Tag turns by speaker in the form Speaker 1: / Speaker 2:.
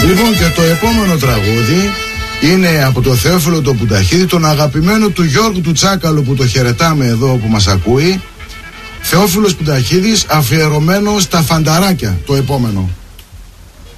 Speaker 1: Λοιπόν, και το επόμενο τραγούδι είναι από το Θεόφιλο το Πουταχίδη, τον αγαπημένο του Γιώργου του Τσάκαλου, που το χαιρετάμε εδώ που μας ακούει. Θεόφιλος Πουταχίδης, αφιερωμένο στα φανταράκια, το επόμενο.